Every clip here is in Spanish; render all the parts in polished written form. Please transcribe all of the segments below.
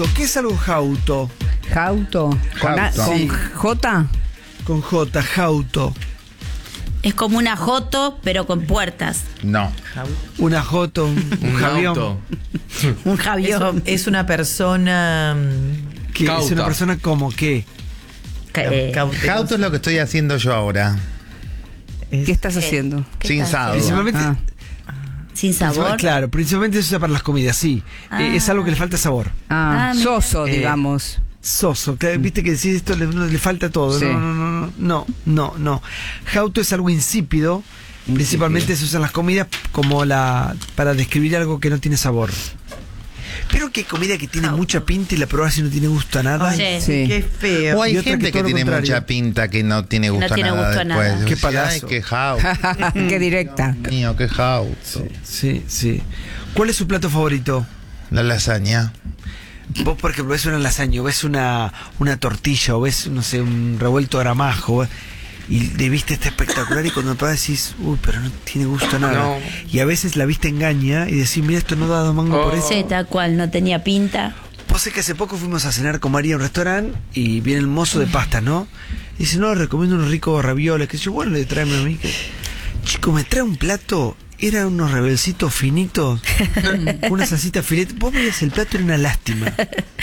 ¿Qué es algo jauto? Jauto. Jauto. ¿Con Sí. J? Con J, jauto. Es como una joto, pero con puertas. No. Una joto, un javión. auto. Un javión. Es una persona ¿Qué? Es Cauta. una persona como qué. cautelosa. Jauto es lo que estoy haciendo yo ahora. ¿Qué estás haciendo? ¿Qué Sin tal? sábado. Principalmente, Ah. Sin sabor. claro, principalmente se usa para las comidas, sí. Es algo que le falta sabor. Ah, mira. soso, digamos. Soso, claro, viste que decís esto le falta todo. Sí. No. Jauto es algo insípido. Principalmente se usa en las comidas como para describir algo que no tiene sabor. Pero que hay comida que tiene mucha pinta y la probás y no tiene gusto a nada. Sí. Sí. Qué feo. O hay Y otra gente que que todo lo tiene contrario. mucha pinta que no tiene gusto No tiene a nada gusto a nada. después. Qué Ay, palazo. qué jauto. Qué directa. Dios mío, qué jauto. Sí. ¿Cuál es su plato favorito? La lasaña. Vos, por ejemplo, ves una lasaña, o ves una tortilla, o ves, no sé, un revuelto de gramajo, y de vista está espectacular, y cuando pruebas decís, uy, pero no tiene gusto a nada. No. Y a veces la vista engaña y decís, mira, esto no da dos mangos por eso. Sí, tal cual, no tenía pinta. Vos sé que hace poco fuimos a cenar con María a un restaurante y viene el mozo de pasta, ¿no? Y dice, no, recomiendo unos ricos ravioles, que yo, bueno, le tráeme a mí. Chico, me trae un plato, eran unos rebelcitos finitos, con una salsita filete. Vos veías el plato, era una lástima.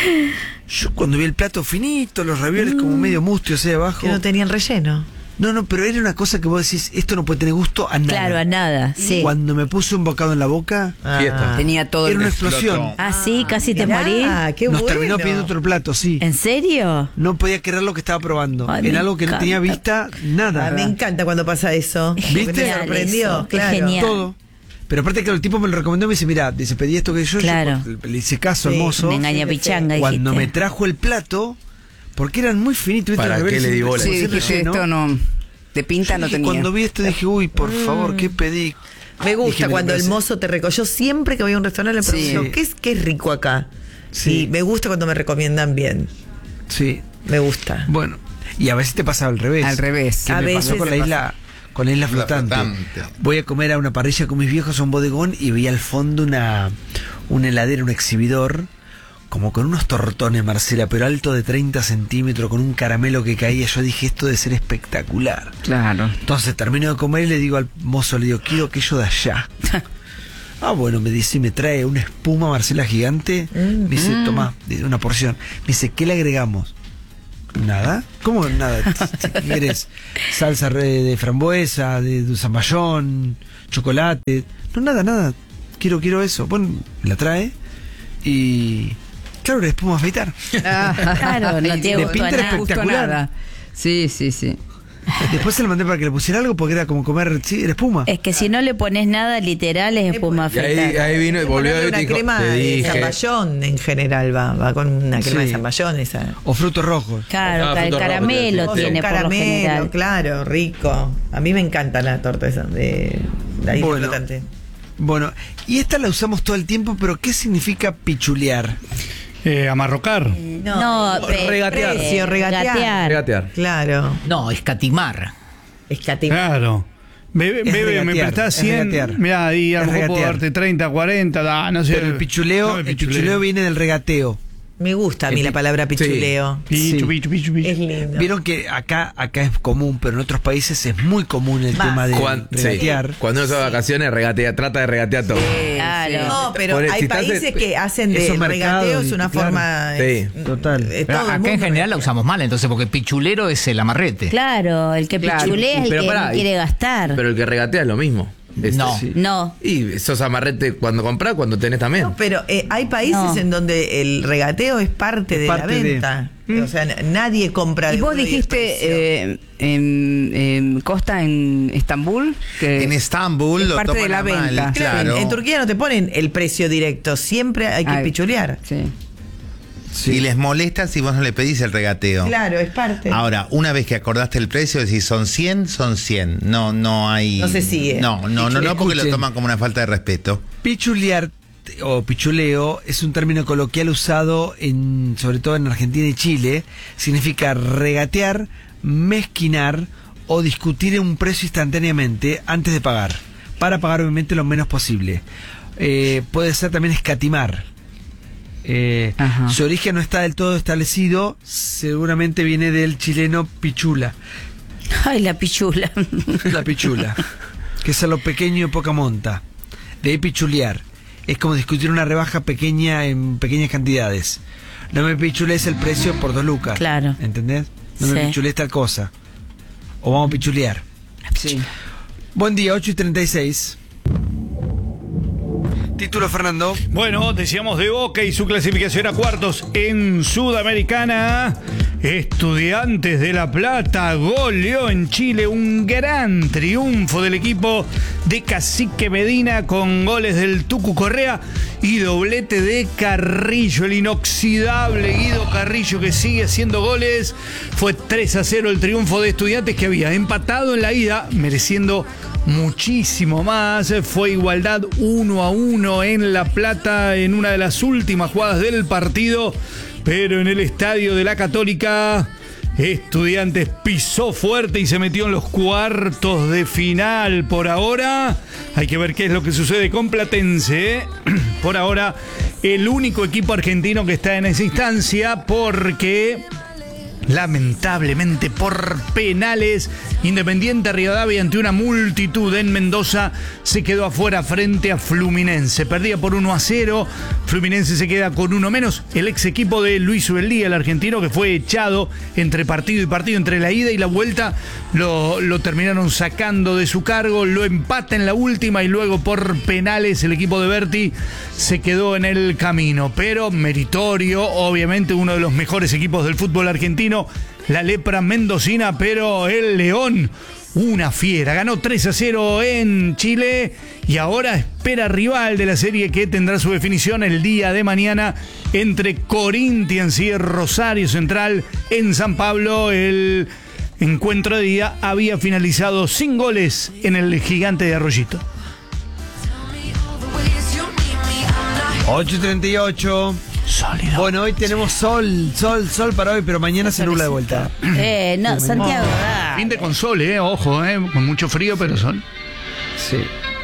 Yo cuando vi el plato finito, los ravioles como medio mustios ahí abajo. Que no tenían relleno. No, pero era una cosa que vos decís, esto no puede tener gusto a nada. Claro, a nada, sí. Cuando me puse un bocado en la boca, Fiesta. Tenía todo era una el... explosión. Ah, sí, casi te morís. Ah, qué Nos bueno. terminó pidiendo otro plato, sí. ¿En serio? No podía creer lo que estaba probando. Ay, me Era algo que no encanta. tenía vista, nada. Ah, me encanta cuando pasa eso. ¿Viste? Porque me sorprendió, Eso, qué claro. genial. Todo. Pero aparte que el tipo me lo recomendó y me dice, mira, dice, pedí esto que yo, Claro. yo le hice caso al Sí, mozo. Me engaña sí, pichanga, Cuando me dijiste. trajo el plato, porque eran muy finitos, ¿viste? ¿Para Los qué le di bola? rebeldes, Sí, sin dijiste, relleno. esto no... De pinta Yo no dije, tenía. Cuando vi esto dije, uy, por favor, ¿qué pedí? Me gusta Dije, cuando el parece- mozo te recogió. Siempre que voy a un restaurante le Sí. pregunto, ¿qué es rico acá? Sí. Y me gusta cuando me recomiendan bien. Sí, Me gusta. bueno. Y a veces te pasaba al revés. Al revés. Que A me veces pasó con te la pasa. isla flotante. Voy a comer a una parrilla con mis viejos a un bodegón y veía al fondo una heladera, un exhibidor, como con unos tortones, Marcela, pero alto de 30 centímetros, con un caramelo que caía. Yo dije, esto debe ser espectacular. Claro. Entonces termino de comer y le digo al mozo, le digo, quiero aquello de allá. Ah, bueno, me dice, me trae una espuma, Marcela, gigante. Me dice, toma, una porción. Me dice, ¿qué le agregamos? ¿Nada? ¿Cómo nada? ¿Qué querés? Salsa de frambuesa, de zamballón, chocolate. No, nada. Quiero eso. Bueno, me la trae y... Claro, era espuma a afeitar. Claro, no tiene de gusto a pinta nada. espectacular. Sí. Después se la mandé para que le pusiera algo porque era como comer, sí, era espuma. Es que si no le pones nada, literal, es espuma Y ahí, afeitada. ahí vino y volvió Ponerle y una te dijo, crema te de dije. zamballón en general va con una crema Sí. de zamballón esa. O frutos rojos. Claro, Ah, el frutos caramelo rojos, tiene Un por lo caramelo, general. claro, rico. A mí me encanta la torta esa de la isla Bueno. flotante. Bueno, y esta la usamos todo el tiempo, pero ¿qué significa pichulear? Amarrocar. No, regatear. Precio, regatear. Regatear. Claro. No, escatimar. Escatimar. Claro. Bebe, me regatear, prestás es 100. regatear. Mirá, ahí a Es lo mejor puedo regatear. darte 30, 40, no sé. Pero el pichuleo, No, el pichuleo viene del regateo. Me gusta a mí la palabra pichuleo. Pichu, Sí. pichu, pichu, pichu. Es lindo. Vieron que acá es común, pero en otros países es muy común el Más. tema de Sí. regatear. Cuando uno se va de vacaciones, regatea, trata de regatear todo. Claro. No, pero Por el- hay si estás países en- que hacen de esos mercados regateo es y- una claro. forma. Sí. Total. todo Pero el acá mundo en general la regatea. usamos mal, entonces, porque pichulero es el amarrete. Claro, el que Claro. pichulea es el Pero que pará, no quiere gastar. Pero el que regatea es lo mismo. No. Sí. No. Y sos amarrete cuando comprás, cuando tenés también. No, pero hay países No. en donde el regateo es parte Es de parte la de- venta. O sea, nadie compra Y de vos uno y el precio. dijiste en Costa, en Estambul, que En Estambul es lo parte toman de la a mal, venta. claro. En Turquía no te ponen el precio directo, siempre hay que Ay, pichulear. Sí. Y les molesta si vos no le pedís el regateo. Claro, es parte. Ahora, una vez que acordaste el precio, decís son 100, son 100. No hay. No se sigue. No, porque lo Escuchen. toman como una falta de respeto. Pichulear o pichuleo es un término coloquial usado sobre todo en Argentina y Chile. Significa regatear, mezquinar o discutir un precio instantáneamente antes de pagar, para pagar obviamente lo menos posible. Puede ser también escatimar. Ajá. Su origen no está del todo establecido, seguramente viene del chileno pichula. Ay, la pichula. La pichula, que es a lo pequeño y poca monta. De ahí pichulear. Es como discutir una rebaja pequeña en pequeñas cantidades. No me pichules el precio por 2 lucas. Claro. ¿Entendés? No me Sí. pichules tal cosa. O vamos a pichulear. Sí. Buen día, 8:36. Título, Fernando. Bueno, decíamos de Boca y su clasificación a cuartos en Sudamericana. Estudiantes de La Plata goleó en Chile, un gran triunfo del equipo de Cacique Medina con goles del Tucu Correa y doblete de Carrillo, el inoxidable Guido Carrillo, que sigue haciendo goles. Fue 3-0 el triunfo de Estudiantes, que había empatado en la ida, mereciendo muchísimo más. Fue igualdad 1-1 en La Plata en una de las últimas jugadas del partido, pero en el estadio de la Católica Estudiantes pisó fuerte y se metió en los cuartos de final. Por ahora hay que ver qué es lo que sucede con Platense. Por ahora el único equipo argentino que está en esa instancia, porque lamentablemente por penales, Independiente Rivadavia, ante una multitud en Mendoza, se quedó afuera frente a Fluminense. Perdía por 1-0, Fluminense se queda con 1 menos. El ex equipo de Luis Ubeldía, el argentino, que fue echado entre partido y partido, entre la ida y la vuelta, lo terminaron sacando de su cargo, lo empata en la última y luego por penales el equipo de Berti se quedó en el camino. Pero meritorio, obviamente uno de los mejores equipos del fútbol argentino, la lepra mendocina, pero el León, una fiera, ganó 3-0 en Chile y ahora espera rival de la serie, que tendrá su definición el día de mañana entre Corinthians y Rosario Central en San Pablo. El encuentro de día había finalizado sin goles en el Gigante de Arroyito. 8:38. Sólido. Bueno, hoy tenemos sol para hoy, pero mañana se nubla de vuelta. No, Santiago. Fin de con sol, ojo, con mucho frío, pero sol. Sí.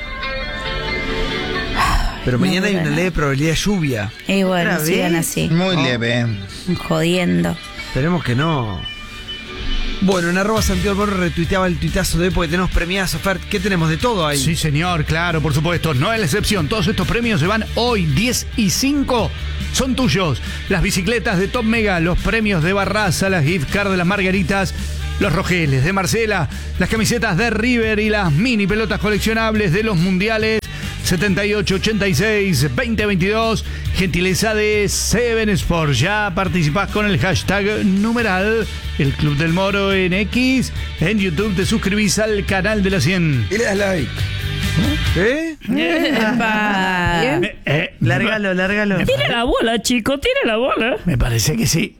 Pero mañana hay una leve probabilidad de lluvia. Y bueno, ¿Otra sigan vez? así, Muy leve. jodiendo. Esperemos que no. Bueno, en @Santiago Alborno retuiteaba el tuitazo de hoy porque tenemos premiadas, ofertas. ¿Qué tenemos de todo ahí? Sí, señor, claro, por supuesto. No es la excepción. Todos estos premios se van hoy, 10 y 5. Son tuyos. Las bicicletas de Top Mega, los premios de Barraza, las gift card de las Margaritas, los rojeles de Marcela, las camisetas de River y las mini pelotas coleccionables de los mundiales 78, 86, 2022. Gentileza de Seven Sports. Ya participás con el hashtag numeral El Club del Moro en X. En YouTube te suscribís al canal de la 100. Y le das like. ¿Eh? Epa. Lárgalo. Tire la bola, chico, tire la bola. Me parece que sí.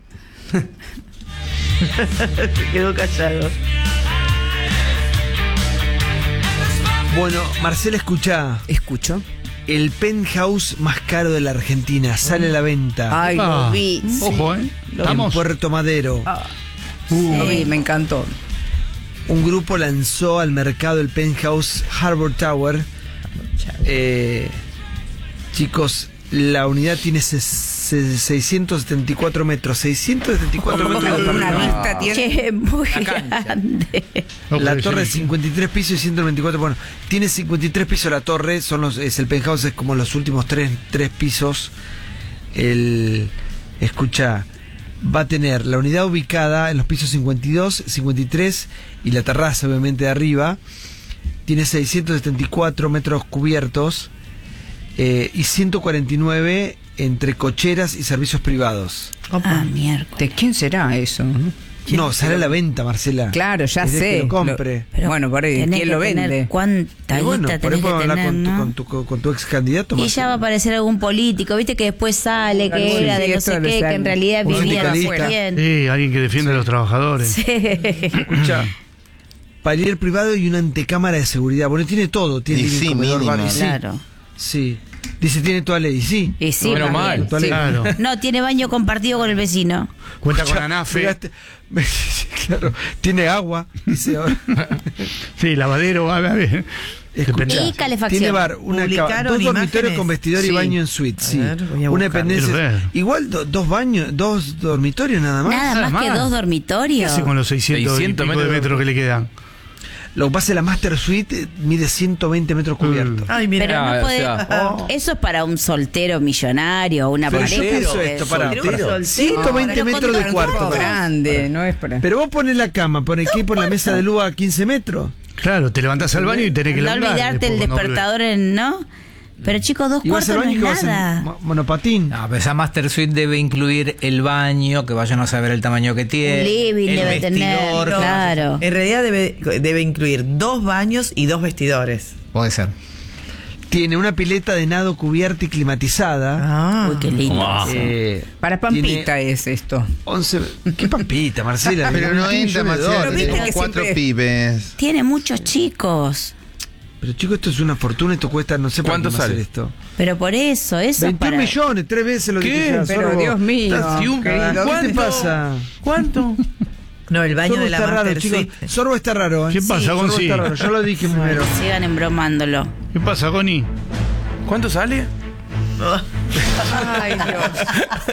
Se quedó callado. Bueno, Marcela, escucha. Escucho. El penthouse más caro de la Argentina sale a la venta Ay, lo vi. Ojo, en Estamos. Puerto Madero. Lo vi, me encantó. Un grupo lanzó al mercado el penthouse Harbor Tower. Chicos, la unidad tiene 674 metros. 674 metros de Una altura. vista tiene. Che, muy La cancha. grande. La torre de 53 pisos y 124. Bueno, tiene 53 pisos la torre. Es el penthouse, es como los últimos tres pisos. Escucha, va a tener la unidad ubicada en los pisos 52, 53 y la terraza, obviamente, de arriba. Tiene 674 metros cubiertos y 149 entre cocheras y servicios privados. Ah, miércoles. ¿De quién será eso? No, sale a la venta, Marcela. Claro, ya Es el sé. que lo compre. Pero Bueno, por ahí, tenés ¿quién que lo tener vende? ¿Cuánta Y bueno, guita por ahí tenés que podemos hablar tener, no? con tu ex candidato. Y ya va a aparecer algún político, viste que después sale que Sí, era de no esto sé lo qué, sale. que en realidad Un vivía no sé sindicalista. quién. Sí, alguien que defiende a los trabajadores. Sí. Escucha, palier privado y una antecámara de seguridad. Bueno, tiene todo. Tiene Y living, sí, comedor, mínimo. bar, y sí. Claro. Sí. Dice, tiene toda ley. Sí. Y sí, Bueno, también. mal. Toda ley. Claro. No, tiene baño compartido con el vecino. Cuenta con ANAFE. Fíjate, claro, tiene agua. Dice ahora. Sí, lavadero, a ver. Escuchá, Y calefacción. tiene bar, una Publicaron cama, 2 dormitorios imágenes. con vestidor y Sí. baño en suite, A sí. ver, voy a Una buscar. dependencia. Quiero ver. Igual 2 baños, 2 dormitorios nada más. Nada más que 2 ¿Qué dormitorios. hace con los 600 y pico de metros que le quedan? Lo que pasa es que la Master Suite mide 120 metros cubiertos. Ay, mira. Pero no o puede. sea, Eso es para un soltero millonario, una Pero yo pareja. pienso porque- esto para Pero un soltero. soltero. 120 No, metros de pero cuarto. tampoco Grande, no es para. Pero vos ponés la cama, ponés que por la mesa de luz a 15 metros. Claro, te levantás al baño y tenés que No levantar. olvidarte el después cuando despertador en, ¿no? Pero chicos, 2 Y vas cuartos al no baño y que es vas en nada. monopatín. No, pero esa Master Suite debe incluir el baño, que vayan a saber el tamaño que tiene. Un living el debe tener, vestidor, claro. En realidad debe incluir 2 baños y 2 vestidores. Puede ser. Tiene una pileta de nado cubierta y climatizada. Ah. Uy, qué lindo. Eh, Para Pampita tiene es esto. 11. ¿Qué pampita, Marcela? Pero no 20 entra, millones de Marcela, dólares. viste tenemos que 4 siempre- pibes. Tiene muchos chicos. Pero chicos, esto es una fortuna, esto cuesta, no sé para ¿Cuánto qué va a sale? hacer esto. Pero por eso 21 para. millones, 3 veces lo ¿Qué? dije ya, Pero Sorbo. Dios mío, ¿Estás- querido, ¿Qué te pasa? ¿Cuánto? No, el baño Sorbo de la está raro, Master chicos. Suite. Sorbo está raro, ¿eh? ¿Qué pasa, Sorbo Gonzi? está raro, yo lo dije primero. Sigan embromándolo. ¿Qué pasa, Connie? ¿Cuánto sale? Ay, Dios.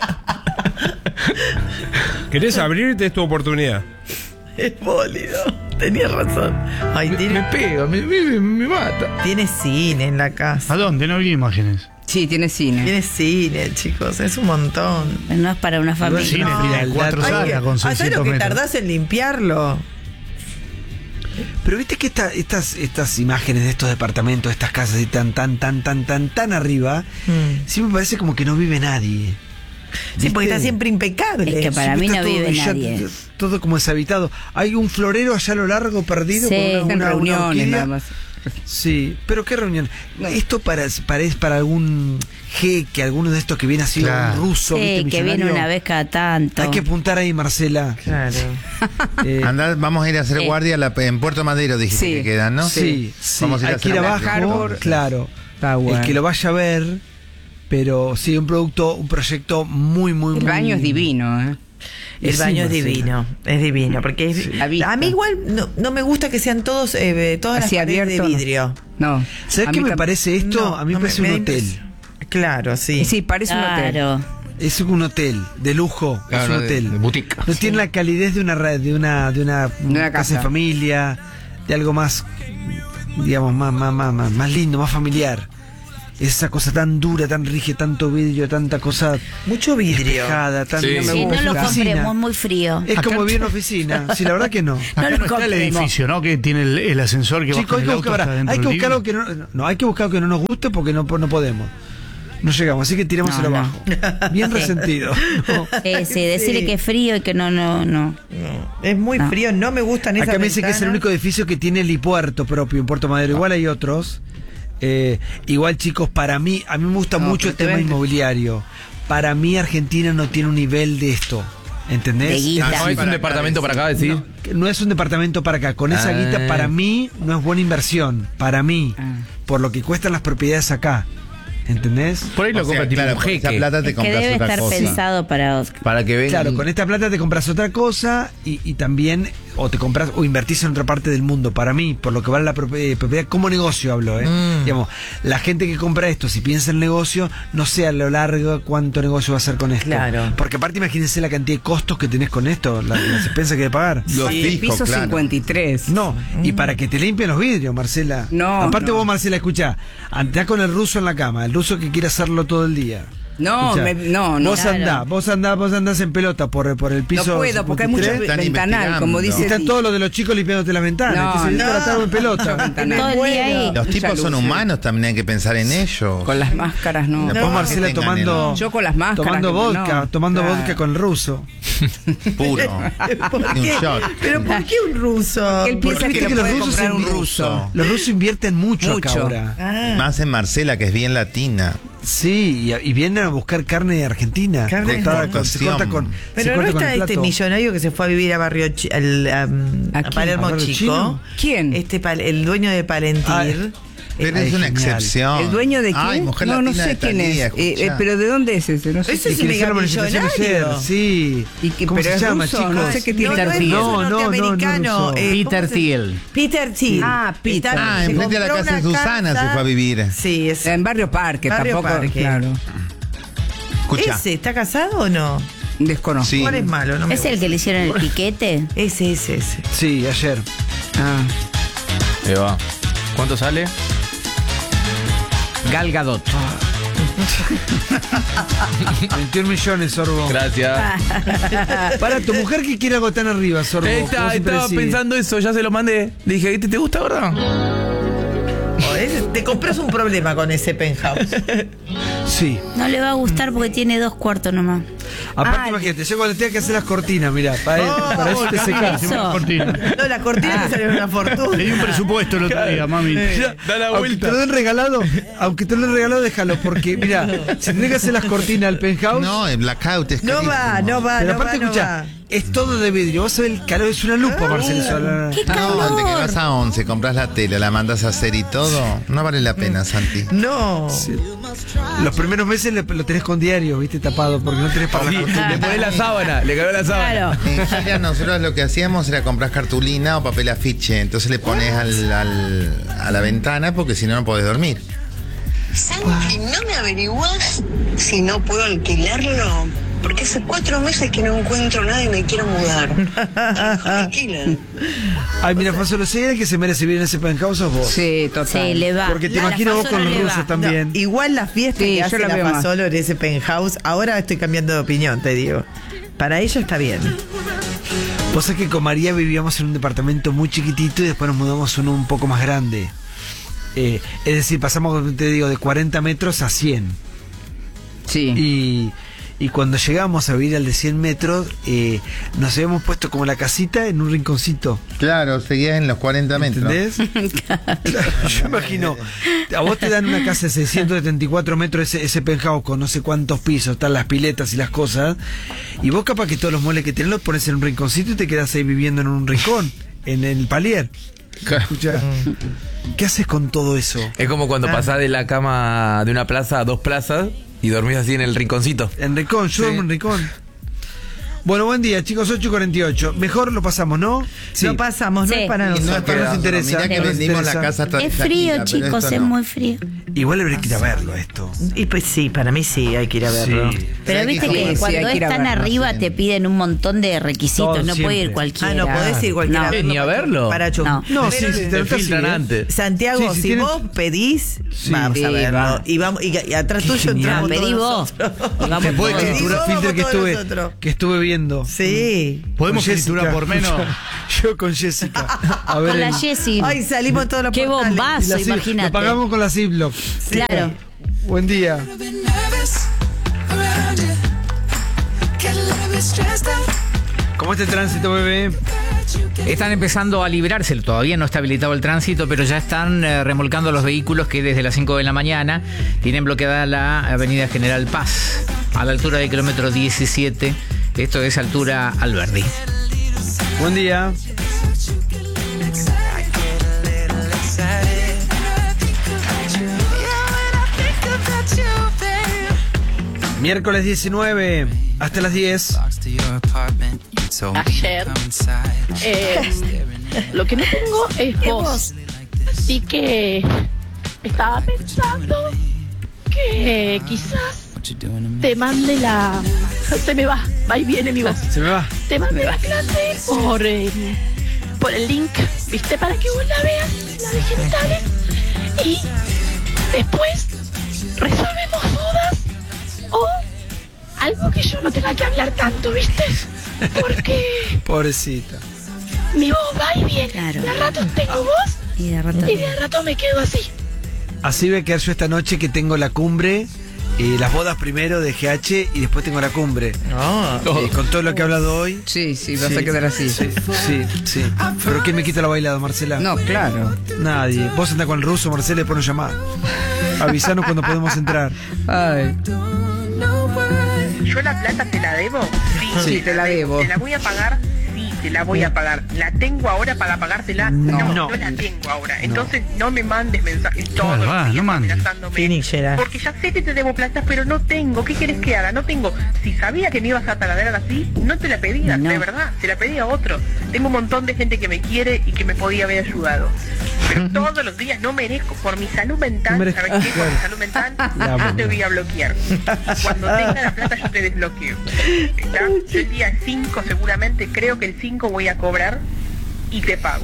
¿Querés abrirte? Es tu oportunidad. Es bólido. Tenías razón. Ay, Me pega, me mata. tiene cine en la casa. ¿A dónde? No vi imágenes. Sí, tiene cine. Tiene cine, chicos. Es un montón. No es para una familia. Cine, no, tiene no, 4 no, salas con ¿Sabes 600 lo que metros. tardás en limpiarlo? Pero viste que estas imágenes de estos departamentos, estas casas y tan arriba, sí me parece como que no vive nadie. Sí, porque ¿Viste? está siempre impecable. Es que para mí Siempre no está todo vive ya- nadie. Todo como deshabitado. Hay un florero allá a lo largo perdido Sí, con En una reuniones orquídea. nada más. Sí, pero qué reunión. Esto es para algún jeque, alguno de estos que viene así, Claro. un ruso, Sí, ¿viste? que viene millonario. una vez cada tanto. Hay que apuntar ahí, Marcela. Claro. Eh, Vamos a ir a hacer guardia en Puerto Madero, dijiste Sí. que quedan, ¿no? sí, Vamos a ir a hay que ir hacer abajo, guardia. claro. Está bueno. El que lo vaya a ver, pero sí, un proyecto muy, muy, El muy... baño es divino, ¿eh? El Sí, baño es Marcela. divino, porque es- La vista. a mí igual no me gusta que sean todas las Así paredes abierto, de no. vidrio. No. ¿Sabes A qué mí me parece esto? No, a mí no me parece un da hotel. Claro, sí. Sí, parece un hotel. Claro. Es un hotel de lujo, Claro, es un de- hotel. de boutique. No tiene la calidez de una casa casa. de familia, de algo más, digamos, más lindo, más familiar. Esa cosa tan dura, tan rígida, tanto vidrio, tanta cosa Mucho vidrio. despejada, tan Sí. me Sí, gusta. no lo Oficina. compremos, muy frío. Es como vivir en oficina. Sí, la verdad que no. Acá no, está el compremos. edificio, ¿no? Que tiene el ascensor que Chicos, baja hay el que auto buscar, hasta dentro hay que del buscar algo living. que no, hay que buscar algo que no nos guste porque no podemos. No llegamos, así que tirémoselo No, no. abajo. Bien resentido. No. Sí, decirle que es frío y que no. No, es muy No. frío, no me gustan esas Acá me dice que es el ventanas. único edificio que tiene helipuerto propio en Puerto Madero. Igual hay otros. Igual, chicos, para mí, a mí me gusta No, mucho pero el te tema vende. inmobiliario. Para mí, Argentina no tiene un nivel de esto. ¿Entendés? De guita. ¿No es un departamento para acá, decir? No es un departamento para acá. Con esa Ah. guita, para mí, no es buena inversión. Para mí. Por lo que cuestan las propiedades acá. ¿Entendés? Por ahí lo O sea, compra tipo claro, un con esa jeque. plata te Es que compras debe otra estar cosa. pensado para. Para que vengan. Claro, con esta plata te compras otra cosa y también o te compras o invertís en otra parte del mundo. Para mí, por lo que vale la propiedad, como negocio hablo, digamos, la gente que compra esto, si piensa en negocio, no sé a lo largo cuánto negocio va a hacer con esto. Claro. Porque aparte imagínense la cantidad de costos que tenés con esto, las expensas que hay que pagar. Los El fijos, piso claro. 53. No, y para que te limpien los vidrios, Marcela. No, Aparte no. vos, Marcela, escuchá, andás con el ruso en la cama, el ruso que quiere hacerlo todo el día. No, Escuchá, no. Vos Claro. andás en pelota por el piso. No puedo, porque hay mucho 53. Están ventanal, investigando. como Y dice. están todos los de los chicos limpiándote las ventanas. No, Entonces, no. para estar en pelota. Ventanal. Todo el día ahí. Los tipos son luces. humanos, también hay que pensar en ellos. Con las máscaras, no. No, Vos, Marcela, que tengan tomando. Yo con las máscaras, Tomando que vodka, no. tomando Claro. vodka con el ruso. Puro. ¿Por Ni un qué? shot. ¿Pero por qué un ruso? Él piensa Porque que viste lo que los puede rusos comprar un invierten- ruso. Los rusos invierten mucho acá Mucho. ahora. Ah, Más en Marcela, que es bien latina. Sí, y vienen a buscar carne de Argentina. Carne cortada de con- se corta con. se pero no corta con está el este plato. millonario que se fue a vivir a Barrio a ¿A quién? Palermo ¿A Barrio Chico. Chino? ¿Quién? El dueño de Palentir. Pero es una excepción. ¿El dueño de quién? Ay, Mujer no Latina sé de quién Thalía, es. escuchá. Pero ¿de dónde es ese? No sé. Ese es Que un le hicieron la manifestación megamillonario. ayer, sí. ¿Cómo pero se es llama, ruso, chicos? no sé qué tiene. No, no es Thiel. ruso, norteamericano. ruso. Peter Thiel. Peter Thiel. Ah, Peter. Ah, Se enfrente de la compró casa de una Susana casa. se fue a vivir. Sí, es. En Barrio Parque, Barrio tampoco. Parque. Claro. Escucha. ¿Ese está casado o no? Desconozco. Sí. ¿Cuál es malo? No me ¿Es el que le hicieron el piquete? Ese. Sí, ayer. Ah. Ahí va. ¿Cuánto sale? Gal Gadot. 21 millones, Sorbo. Gracias. Para tu mujer que quiere algo tan arriba, Sorbo. ¿cómo Estaba siempre decís? pensando eso, ya se lo mandé. Le dije, ¿te gusta, verdad? Te compras un problema con ese penthouse. Sí. No le va a gustar porque tiene 2 cuartos nomás. Aparte, imagínate, yo cuando tenga que hacer las cortinas, mirá, para eso te secas. Eso. No, la cortina me salió una fortuna. Le di un presupuesto el otro día, mami. Da la Aunque vuelta. te lo den regalado, déjalo, porque mira, si tenés que hacer las cortinas al penthouse, No, el blackout es No carísimo. va, no va, pero no aparte va, no escucha, va. es todo de vidrio, vos sabés el calor, es una lupa, Marcelo Sola. ¡Qué No, calor! te que vas a 11, compras la tela, la mandas a hacer y todo. No vale la pena, Santi. No. Los primeros meses lo tenés con diario, viste, tapado, porque no tenés para la cortina. Le ponés la sábana, le cagó la sábana. Claro. En Italia nosotros lo que hacíamos era comprar cartulina o papel afiche. Entonces le pones a la ventana porque si no, no podés dormir. Santi, ¿no me averiguás si no puedo alquilarlo? Porque hace 4 meses que no encuentro nada y me quiero mudar. Alquila. Ay, mira, Fasolo, si hay alguien que se merece vivir en ese penthouse sos vos. Sí, total. Sí, le va. Porque te La imagino vos Fasolo con los le rusos va. también. No, igual la fiesta Sí, que yo hace la la veo más. Fasolo en ese penthouse, ahora estoy cambiando de opinión, te digo. Para ella está bien. Vos sabés que con María vivíamos en un departamento muy chiquitito y después nos mudamos a uno un poco más grande. Es decir, pasamos, te digo, de 40 metros a 100. Sí. Y cuando llegamos a vivir al de 100 metros, nos habíamos puesto como la casita en un rinconcito. Claro, seguías en los 40 metros. ¿Entendés? Claro, yo imagino, a vos te dan una casa de 674 metros, ese penthouse con no sé cuántos pisos, están las piletas y las cosas, y vos capaz que todos los muebles que tenés los pones en un rinconcito y te quedás ahí viviendo en un rincón, en el palier. Escuchá, ¿qué haces con todo eso? Es como cuando pasás de la cama de una plaza a 2 plazas y dormís así en el rinconcito. En rincón, yo duermo en rincón. Bueno, buen día, chicos, 8:48. Mejor lo pasamos, ¿no? Sí. Lo pasamos, no Sí. es para Y no es nosotros. para nos interesa. Mirá que No nos vendimos interesa. la casa Es tranquila, frío, pero chicos, esto es no. muy frío. Igual habría que ir a verlo esto. Y pues sí, para mí sí, hay que ir a verlo. Sí. Pero hay viste que que ir, sí, cuando hay que ir a están verlo, arriba sí. te piden un montón de requisitos, Todo, no puede ir siempre. cualquiera. Ah, no podés ir cualquiera. Ni a verlo. Para chupar. No. No, sí, Pero- sí, Te te filtran antes. Santiago, Sí, sí, si tienen- vos pedís, Sí. vamos a Sí, verlo. va. Y atrás Qué tuyo genial. entramos Pedí todos vos. nosotros. Y vamos Se puede todos. escriturar Vamos filter todos nosotros. que estuve viendo. Sí. ¿Podemos Con escriturar Jessica. por menos? Yo con Jessica. A ver, Con la el- Jessie. Ay, salimos todos los Qué portales. y bombazo, la Zip- imagínate. Lo pagamos con la Ziploc. Claro. Buen día. ¿Cómo está el tránsito, bebé? Están empezando a liberarse, todavía no está habilitado el tránsito, pero ya están remolcando los vehículos que desde las 5 de la mañana tienen bloqueada la avenida General Paz, a la altura del kilómetro 17, esto es altura Alberdi. Buen día. Miércoles 19, hasta las 10. Ayer. Lo que no tengo es voz. Así que estaba pensando que quizás te mande la... Se me va y viene mi voz. Se me va. Te mande la clase por el link, ¿viste? Para que vos la veas, la de genitales. Y después resolvemos dudas o algo que yo no tenga que hablar tanto, ¿viste? Porque Pobrecita. mi voz va y viene. Claro. De rato tengo voz Y de rato. y de rato me quedo así. Así voy a quedar yo esta noche que tengo la cumbre, las bodas primero de GH y después tengo la cumbre. Con todo lo que he hablado hoy. Sí, vas a quedar así. Sí. ¿Pero quién me quita la bailada, Marcela? No, claro. Nadie. Vos andás con el ruso, Marcela, y después nos llamás. Avisanos cuando podemos entrar. Ay, ¿Yo la plata te la debo? sí, te la debo. Te la voy a pagar sí te la voy a pagar. ¿La tengo ahora para pagártela? No la tengo ahora. Entonces no me mandes mensajes todos los días amenazándome. Porque ya sé que te debo plata, pero no tengo. ¿Qué querés que haga? No tengo. Si sabía que me ibas a taladrar así, no te la pedía, de verdad. Se la pedía a otro. Tengo un montón de gente que me quiere y que me podía haber ayudado. Pero todos los días no merezco. Por mi salud mental, ¿sabes qué? Por mi salud mental, yo te voy a bloquear. Cuando tenga la plata, yo te desbloqueo. ¿Está? Yo el día 5 seguramente, creo que el 5 voy a cobrar y te pago.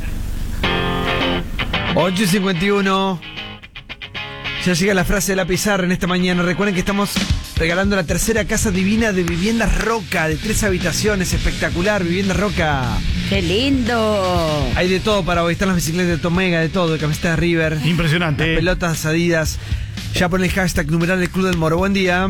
8:51. Ya llega la frase de la pizarra en esta mañana. Recuerden que estamos regalando la tercera casa divina de Viviendas Roca, de 3 habitaciones, espectacular, Viviendas Roca. ¡Qué lindo! Hay de todo para hoy. Están las bicicletas de Tomega, de todo, de camisetas de River. Impresionante. Las pelotas Adidas. Ya pon el hashtag numeral del Club del Moro. Buen día.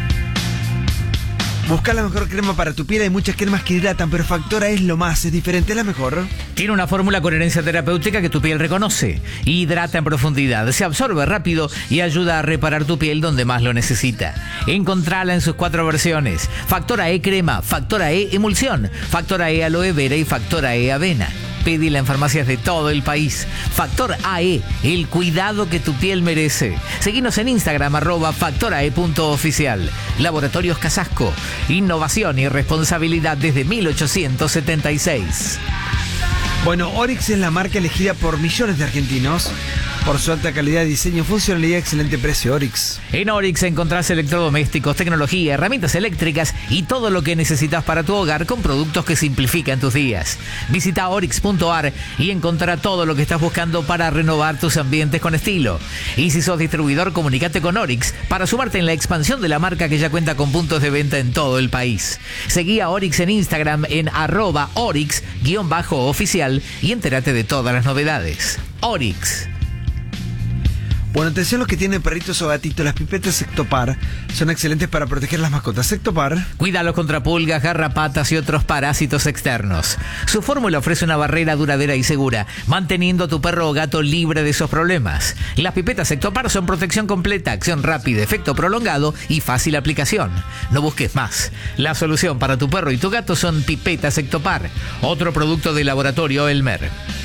Buscar la mejor crema para tu piel. Hay muchas cremas que hidratan, pero Factora es lo más, es diferente, es la mejor. Tiene una fórmula con herencia terapéutica que tu piel reconoce. Hidrata en profundidad, se absorbe rápido y ayuda a reparar tu piel donde más lo necesita. Encontrala en sus 4 versiones. Factora E crema, Factora E emulsión, Factora E aloe vera y Factora E avena. Pedila en farmacias de todo el país. Factor AE, el cuidado que tu piel merece. Seguinos en Instagram, @factorae.oficial. Laboratorios Casasco. Innovación y responsabilidad desde 1876. Bueno, Oryx es la marca elegida por millones de argentinos por su alta calidad, diseño, funcionalidad, excelente precio. Oryx. En Oryx encontrás electrodomésticos, tecnología, herramientas eléctricas y todo lo que necesitas para tu hogar con productos que simplifican tus días. Visita oryx.ar y encontrará todo lo que estás buscando para renovar tus ambientes con estilo. Y si sos distribuidor, comunícate con Oryx para sumarte en la expansión de la marca que ya cuenta con puntos de venta en todo el país. Seguí a Oryx en Instagram en @oryx_oficial y entérate de todas las novedades. Oryx. Bueno, atención los que tienen perritos o gatitos. Las pipetas Sectopar son excelentes para proteger las mascotas. Sectopar. Cuídalos contra pulgas, garrapatas y otros parásitos externos. Su fórmula ofrece una barrera duradera y segura, manteniendo a tu perro o gato libre de esos problemas. Las pipetas Sectopar son protección completa, acción rápida, efecto prolongado y fácil aplicación. No busques más. La solución para tu perro y tu gato son pipetas Sectopar, otro producto de laboratorio Elmer.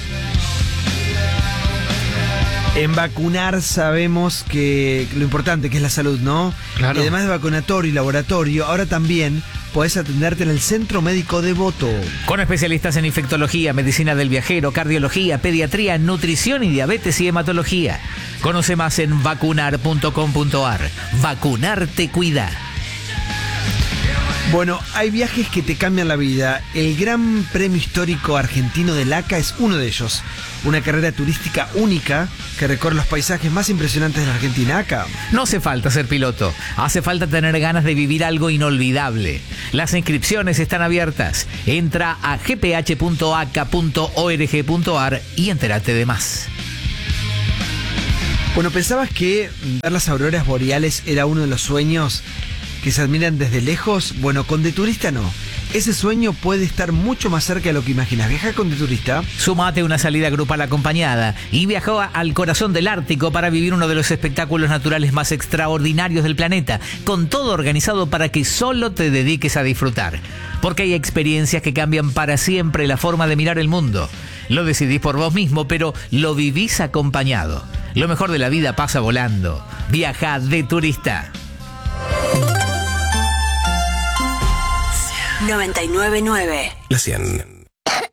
En vacunar sabemos que lo importante que es la salud, ¿no? Claro. Y además de vacunatorio y laboratorio, ahora también podés atenderte en el Centro Médico Devoto. Con especialistas en infectología, medicina del viajero, cardiología, pediatría, nutrición y diabetes y hematología. Conoce más en vacunar.com.ar. Vacunar te cuida. Bueno, hay viajes que te cambian la vida. El Gran Premio Histórico Argentino del ACA es uno de ellos. Una carrera turística única que recorre los paisajes más impresionantes de la Argentina. ACA. No hace falta ser piloto, hace falta tener ganas de vivir algo inolvidable. Las inscripciones están abiertas. Entra a gph.aca.org.ar y entérate de más. Bueno, ¿pensabas que ver las auroras boreales era uno de los sueños que se admiran desde lejos? Bueno, con De Turista no. Ese sueño puede estar mucho más cerca de lo que imaginas. Viaja con De Turista. Sumate una salida grupal acompañada y viaja al corazón del Ártico para vivir uno de los espectáculos naturales más extraordinarios del planeta, con todo organizado para que solo te dediques a disfrutar. Porque hay experiencias que cambian para siempre la forma de mirar el mundo. Lo decidís por vos mismo, pero lo vivís acompañado. Lo mejor de la vida pasa volando. Viaja De Turista. 99.9. La 100.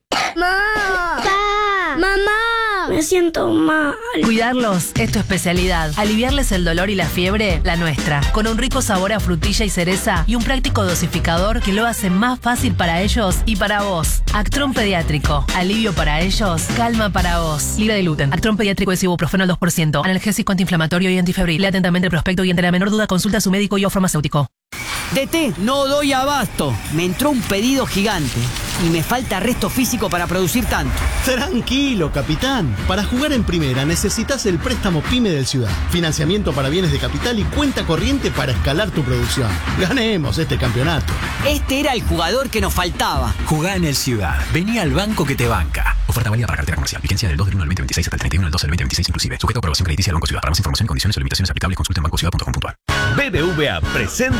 ¡Mamá! Me siento mal. Cuidarlos es tu especialidad. Aliviarles el dolor y la fiebre, la nuestra. Con un rico sabor a frutilla y cereza y un práctico dosificador que lo hace más fácil para ellos y para vos. Actron Pediátrico. Alivio para ellos, calma para vos. Libre de gluten. Actron Pediátrico es ibuprofeno al 2%. Analgésico, antiinflamatorio y antifebril. Lea atentamente el prospecto y ante la menor duda consulta a su médico y o farmacéutico. DT, no doy abasto. Me entró un pedido gigante y me falta resto físico para producir tanto. Tranquilo, capitán. Para jugar en primera necesitas el préstamo PYME del Ciudad. Financiamiento para bienes de capital y cuenta corriente para escalar tu producción. Ganemos este campeonato. Este era el jugador que nos faltaba. Jugá en el Ciudad. Vení al banco que te banca. Oferta válida para cartera comercial. Vigencia del 2/1 del 2026 hasta el 31 del 2 del 2026 inclusive. Sujeto a aprobación crediticia del Banco Ciudad. Para más información, condiciones y limitaciones aplicables, consulta en bancociudad.com.ar. BBVA presenta